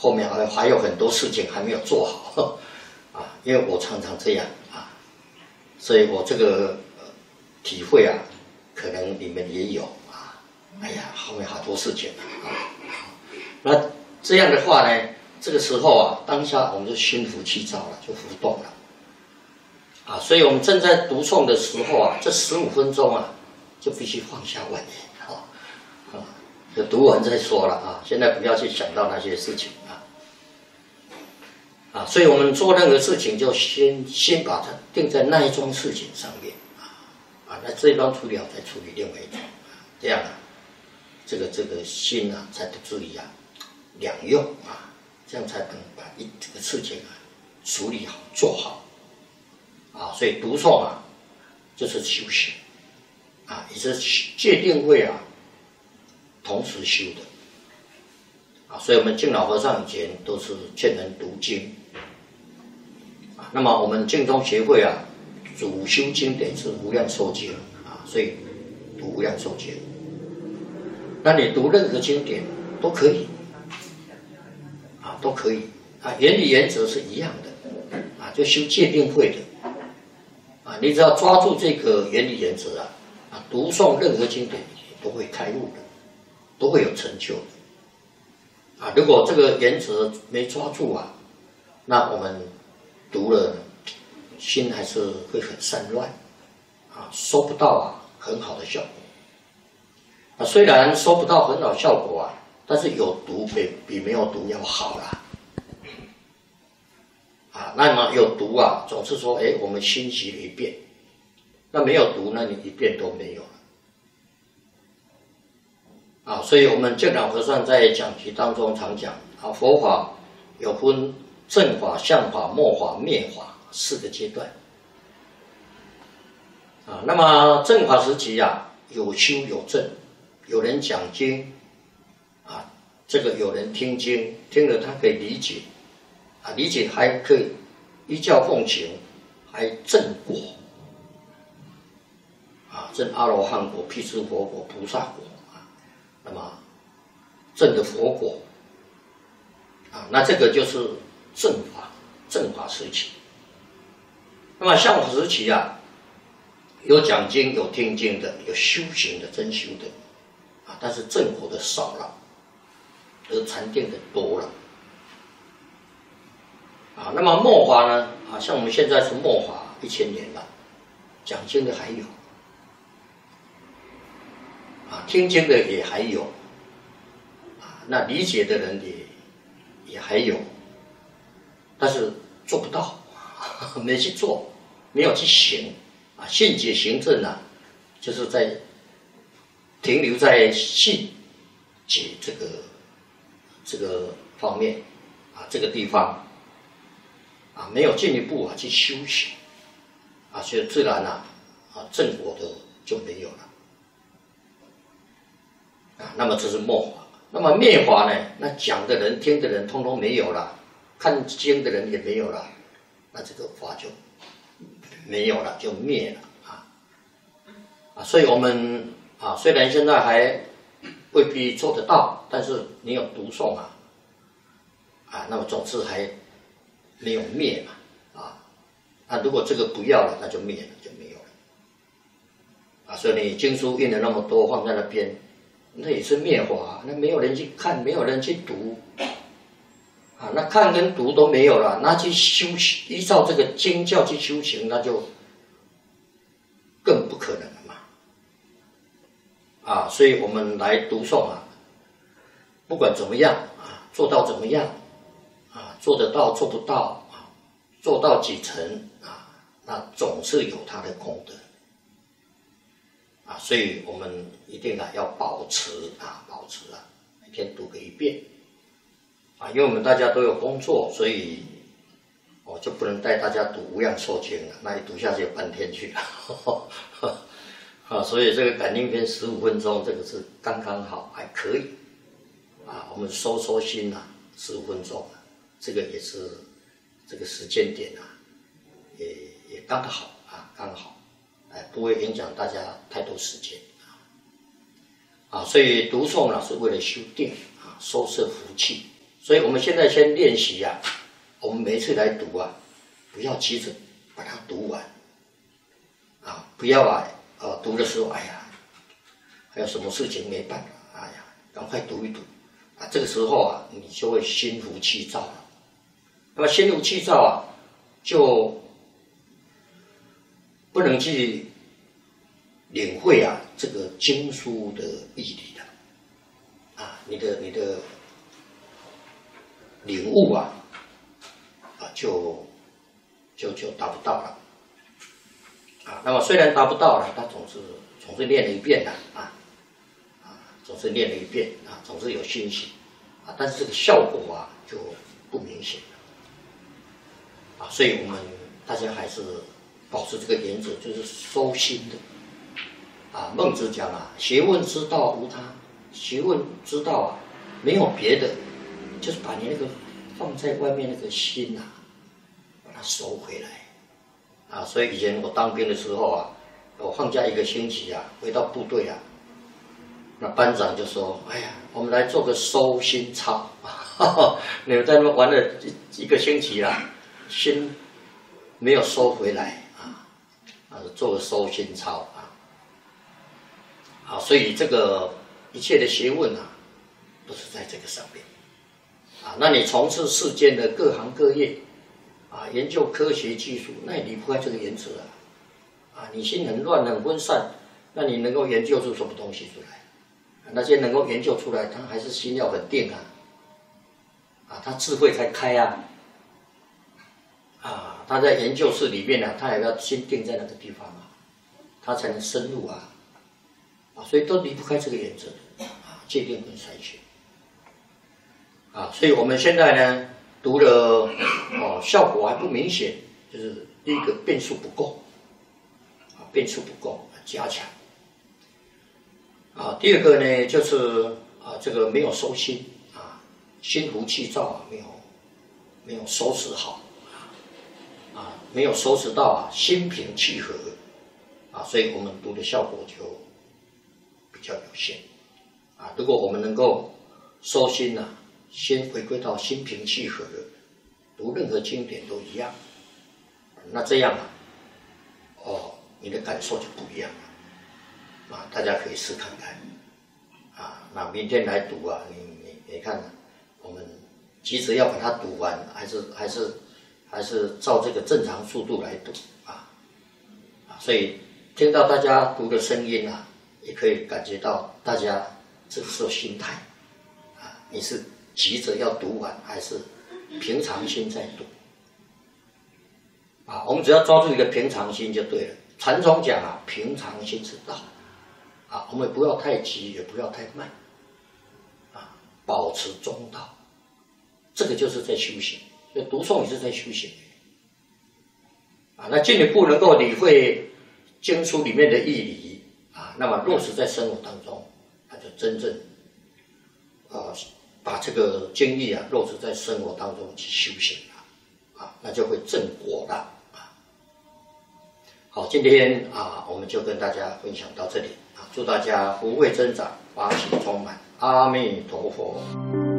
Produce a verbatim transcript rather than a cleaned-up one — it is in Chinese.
后面还还有很多事情还没有做好啊，因为我常常这样啊，所以我这个、呃、体会啊，可能你们也有啊。哎呀，后面好多事情啊，那这样的话呢，这个时候啊，当下我们就心浮气躁了，就浮动了啊。所以我们正在读诵的时候啊，这十五分钟啊，就必须放下万念啊，啊，就读完再说了啊。现在不要去想到那些事情啊。啊，所以我们做任何事情，就先先把它定在那一桩事情上面啊，啊，那这一桩处理好，再处理另外一桩，这样啊，这个这个心啊，才不至于啊两用啊，这样才能把一这个事情啊处理好做好啊。所以读诵啊，就是修行啊，也是戒定慧啊同时修的啊。所以我们敬老和尚以前都是劝人读经。那么我们净宗协会啊，主修经典是无量寿经啊，所以读无量寿经。那你读任何经典都可以啊，都可以啊，原理原则是一样的啊，就修戒定慧的啊，你只要抓住这个原理原则啊，啊，读诵任何经典都会开悟的，都会有成就的啊。如果这个原则没抓住啊，那我们读了，心还是会很散乱，啊，收不到啊很好的效果。啊，虽然收不到很好效果啊，但是有读比比没有读要好啦。啊，那么有读啊，总是说，哎，我们心习了一遍，那没有读，那你一遍都没有了。啊，所以我们净老和尚在讲题当中常讲啊，佛法有分正法、相法、末法、灭法四个阶段啊。那么正法时期啊，有修有证，有人讲经啊，这个有人听经，听了他可以理解啊，理解还可以依教奉行，还证果啊，证阿罗汉果、辟支佛果、菩萨果啊。那么证的佛果啊，那这个就是正法。正法时期，那么相法时期啊，有讲经、有听经的，有修行的、真修的啊，但是正果的少了，而禅定的多了啊。那么末法呢？啊，像我们现在是末法一千年了，讲经的还有啊，听经的也还有啊，那理解的人也也还有。但是做不到，没去做，没有去行啊。信解行证啊，就是在停留在信解这个这个方面啊，这个地方啊，没有进一步啊去修行啊，所以自然啊啊正果的就没有了啊。那么这是末法，那么灭法呢？那讲的人、听的人，通通没有了。看经的人也没有了，那这个法就没有了，就灭了啊！啊，所以我们啊，虽然现在还未必做得到，但是你有读诵啊，啊，那么总是还没有灭嘛，啊，那如果这个不要了，那就灭了，就没有了，啊，所以你经书印了那么多放在那边，那也是灭法，那没有人去看，没有人去读。啊，那看跟读都没有了，那去修行，依照这个经教去修行，那就更不可能了嘛。啊，所以我们来读诵啊，不管怎么样啊，做到怎么样啊，做得到做不到啊，做到几成啊，那总是有它的功德啊，所以我们一定啊要保持啊，保持啊，每天读个一遍。啊，因为我们大家都有工作，所以我就不能带大家读无量寿经了，那一读下去半天去了。啊，所以这个感应篇十五分钟，这个是刚刚好，还可以。啊，我们收收心啊，十五分钟，这个也是这个时间点啊，也也刚好啊，刚好，哎，不会影响大家太多时间啊。啊，所以读诵呢是为了修定啊，收摄福气。 所以我们现在先练习啊，我们每一次来读啊，不要急着把它读完，啊，不要啊，呃，读的时候，哎呀，还有什么事情没办法，哎呀，赶快读一读，啊，这个时候啊，你就会心浮气躁了。那么心浮气躁啊，就不能去领会啊这个经书的义理了，啊，你的你的领悟啊，啊就就就达不到了，啊，那么虽然达不到了，他总是总是念了一遍的啊，啊，总是念了一遍啊，总是有欣喜啊，但是这个效果啊就不明显了，啊，所以我们大家还是保持这个原则，就是收心的。啊，孟子讲啊，学问之道无他，学问之道啊，没有别的，就是把你那个放在外面那个心啊，把它收回来。啊，所以以前我当兵的时候啊，我放假一个星期啊，回到部队啊，那班长就说：“哎呀，我们来做个收心操。你们在那玩了一一个星期啦，心没有收回来啊，啊，做个收心操啊。”啊，所以这个一切的学问啊，都是在这个上面啊。那你从事世间的各行各业啊，研究科学技术，那也离不开这个原则啊。啊，你心很乱很分散，那你能够研究出什么东西出来？那些能够研究出来，他还是心要很定啊，啊，他智慧才开啊。啊，他在研究室里面呢、啊，他也要心定在那个地方啊，他才能深入啊。啊，所以都离不开这个原则的啊，界定跟筛选啊，所以我们现在呢读了哦，效果还不明显，就是第一个变数不够啊，变数不够，加强啊，第二个呢就是啊，这个没有收心啊，心浮气躁啊，没有没有收拾好啊，没有收拾到啊，心平气和啊，所以我们读的效果就比较有限啊。如果我们能够收心啊，先回归到心平气和的，读任何经典都一样，那这样啊，哦，你的感受就不一样了啊。大家可以试看看啊。那明天来读啊，你你你看、啊，我们急着要把它读完，还是还是还是照这个正常速度来读啊啊。所以听到大家读的声音啊，也可以感觉到大家这个时候心态啊，你是急着要读完，还是平常心在读啊？我们只要抓住一个平常心就对了。禅宗讲啊，平常心是道啊，我们不要太急，也不要太慢啊，保持中道，这个就是在修行。所以读诵也是在修行啊。那进一步能够理会经书里面的义理啊，那么落实在生活当中，那就真正呃把这个经义啊落实在生活当中去修行了啊，那就会正果了啊。好，今天啊我们就跟大家分享到这里啊，祝大家福慧增长，法喜充满，阿弥陀佛。